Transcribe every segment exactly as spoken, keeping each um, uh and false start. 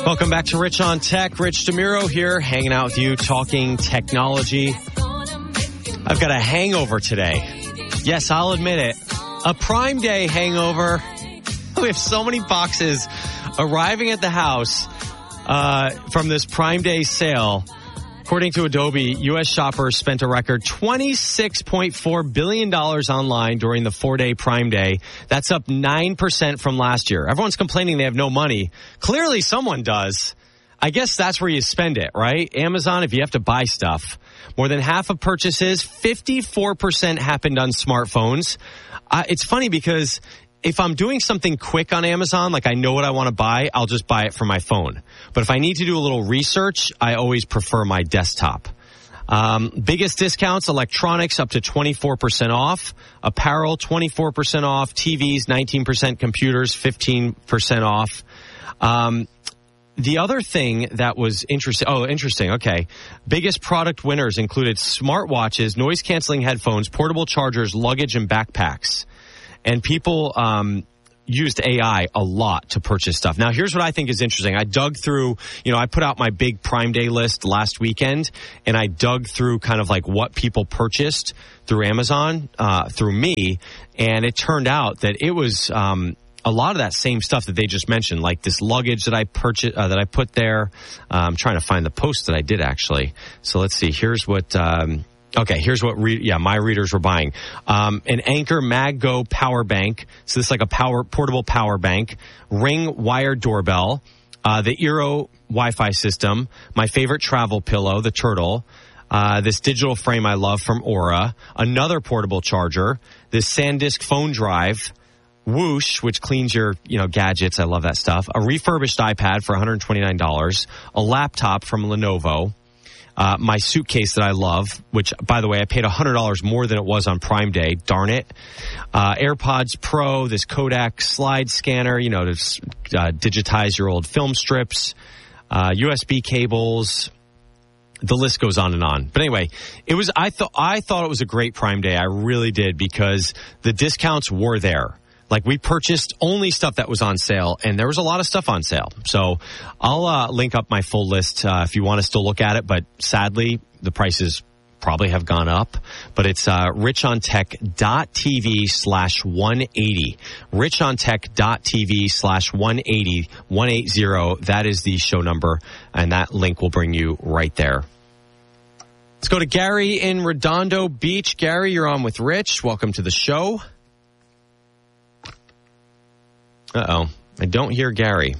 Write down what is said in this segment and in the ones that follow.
Welcome back to Rich on Tech. Rich DeMuro here, hanging out with you, talking technology. I've got a hangover today. Yes, I'll admit it. A Prime Day hangover. We have so many boxes arriving at the house uh, from this Prime Day sale. According to Adobe, U S shoppers spent a record twenty-six point four billion dollars online during the four-day Prime Day. That's up nine percent from last year. Everyone's complaining they have no money. Clearly someone does. I guess that's where you spend it, right? Amazon, if you have to buy stuff. More than half of purchases, fifty-four percent happened on smartphones. Uh, it's funny because if I'm doing something quick on Amazon, like I know what I want to buy, I'll just buy it from my phone. But if I need to do a little research, I always prefer my desktop. Um, biggest discounts, electronics up to twenty-four percent off, apparel twenty-four percent off, T Vs nineteen percent, computers fifteen percent off. Um, the other thing that was interesting, oh, interesting, okay. Biggest product winners included smartwatches, noise-canceling headphones, portable chargers, luggage, and backpacks. And people um, used A I a lot to purchase stuff. Now, here's what I think is interesting. I dug through, you know, I put out my big Prime Day list last weekend, and I dug through kind of like what people purchased through Amazon, uh, through me, and it turned out that it was um, a lot of that same stuff that they just mentioned, like this luggage that I purchased, uh, that I put there. Uh, I'm trying to find the post that I did, actually. So let's see. Here's what... Um, Okay, here's what, re- yeah, my readers were buying. Um, an Anker MagGo power bank. So this is like a power portable power bank. Ring wired doorbell. Uh, the Eero Wi-Fi system. My favorite travel pillow, the Turtle. Uh, this digital frame I love from Aura. Another portable charger. This SanDisk phone drive. Whoosh, which cleans your, you know, gadgets. I love that stuff. A refurbished iPad for one hundred twenty-nine dollars. A laptop from Lenovo. Uh, my suitcase that I love, which, by the way, I paid one hundred dollars more than it was on Prime Day. Darn it. Uh, AirPods Pro, this Kodak slide scanner, you know, to uh, digitize your old film strips, uh, U S B cables. The list goes on and on. But anyway, it was, I thought, I thought it was a great Prime Day. I really did, because the discounts were there. Like, we purchased only stuff that was on sale, and there was a lot of stuff on sale. So I'll uh, link up my full list uh, if you want to still look at it. But sadly, the prices probably have gone up. But it's uh, richontech.tv slash 180. richontech.tv slash 180, 180. That is the show number, and that link will bring you right there. Let's go to Gary in Redondo Beach. Gary, you're on with Rich. Welcome to the show. Uh-oh. I don't hear Gary.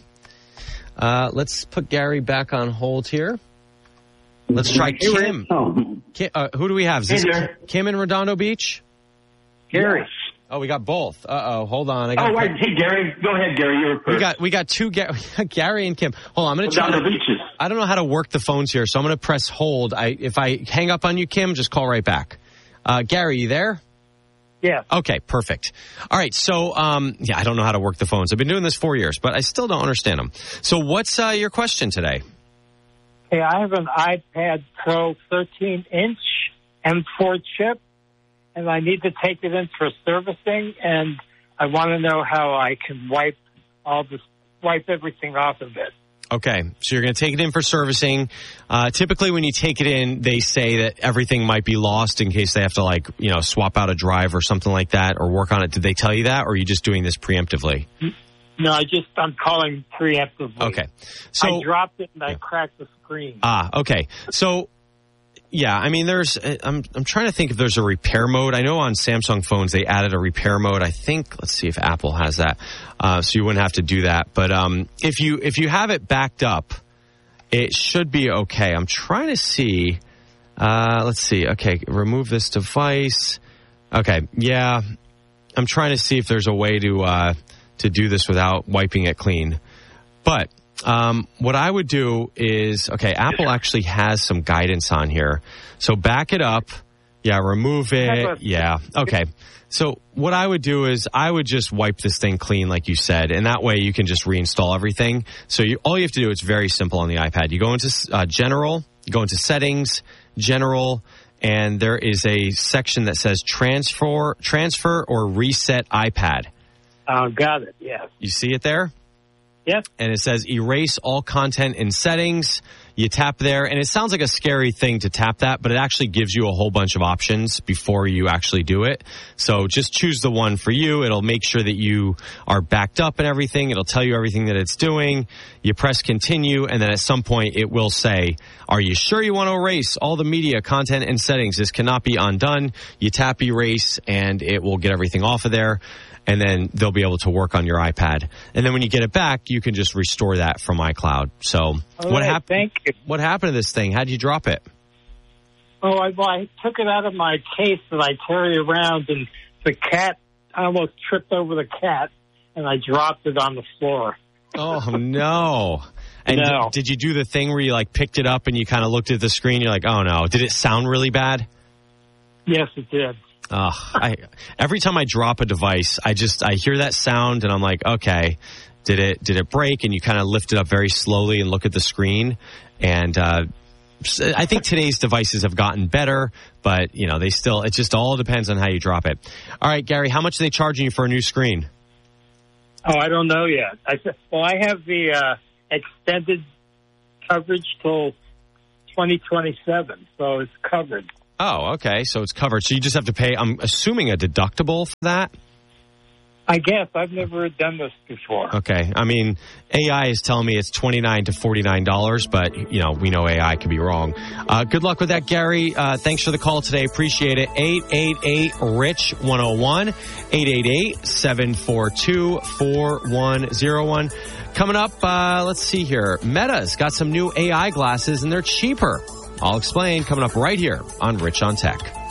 Uh, let's put Gary back on hold here. Let's try Kim. Kim uh, who do we have? Is this hey Kim in Redondo Beach? Gary. Yes. Oh, we got both. Uh-oh. Hold on. I got oh, wait. Hey, Gary. Go ahead, Gary. You're first. We got, we got two Ga- Gary and Kim. Hold on. I'm going to try. Redondo Beaches. I don't know how to work the phones here, so I'm going to press hold. I, if I hang up on you, Kim, just call right back. Uh, Gary, you there? Yeah. Okay, perfect. All right, so, um, yeah, I don't know how to work the phones. I've been doing this four years, but I still don't understand them. So what's uh, your question today? Hey, I have an iPad Pro thirteen inch M four chip, and I need to take it in for servicing, and I want to know how I can wipe all this, wipe everything off of it. Okay, so you're going to take it in for servicing. Uh, typically when you take it in, they say that everything might be lost in case they have to, like, you know, swap out a drive or something like that, or work on it. Did they tell you that, or are you just doing this preemptively? No, I just, I'm calling preemptively. Okay. So I dropped it and I cracked the screen. Ah, okay. So, yeah, I mean, there's, I'm, I'm trying to think if there's a repair mode. I know on Samsung phones they added a repair mode. I think, let's see if Apple has that. Uh, so you wouldn't have to do that. But um, if you if you have it backed up, it should be okay. I'm trying to see. Uh, let's see. Okay, remove this device. Okay, yeah. I'm trying to see if there's a way to uh, to do this without wiping it clean. But um, what I would do is, okay, Apple actually has some guidance on here. So back it up. Yeah, remove it. Yeah, okay. So what I would do is I would just wipe this thing clean, like you said, and that way you can just reinstall everything. So you, all you have to do, it's very simple on the iPad. You go into uh, General, you go into Settings, General, and there is a section that says Transfer, Transfer or Reset iPad. Oh, got it, yeah. You see it there? Yep. And it says erase all content in settings. You tap there, and it sounds like a scary thing to tap that, but it actually gives you a whole bunch of options before you actually do it. So just choose the one for you. It'll make sure that you are backed up and everything. It'll tell you everything that it's doing. You press continue, and then at some point it will say, are you sure you want to erase all the media, content, and settings? This cannot be undone. You tap erase, and it will get everything off of there. And then they'll be able to work on your iPad. And then when you get it back, you can just restore that from iCloud. So All what right, happened? Thank you. What happened to this thing? How'd you drop it? Oh, I, well, I took it out of my case and I carried it around, and the cat, I almost tripped over the cat, and I dropped it on the floor. Oh, no. And No. did, did you do the thing where you like picked it up and you kind of looked at the screen? You're like, oh, no. Did it sound really bad? Yes, it did. Uh, I, every time I drop a device, I just, I hear that sound and I'm like, okay, did it, did it break? And you kind of lift it up very slowly and look at the screen. And, uh, I think today's devices have gotten better, but you know, they still, it just all depends on how you drop it. All right, Gary, how much are they charging you for a new screen? Oh, I don't know yet. I said, well, I have the uh, extended coverage till twenty twenty-seven, so it's covered. Oh, okay. So it's covered. So you just have to pay, I'm assuming, a deductible for that? I guess. I've never done this before. Okay. I mean, A I is telling me it's twenty-nine to forty-nine dollars, but, you know, we know A I can be wrong. Uh, good luck with that, Gary. Uh, thanks for the call today. Appreciate it. eight eight eight, R I C H, one oh one, eight eight eight, seven four two, four one oh one. Coming up, uh, let's see here. Meta's got some new A I glasses, and they're cheaper. I'll explain coming up right here on Rich on Tech.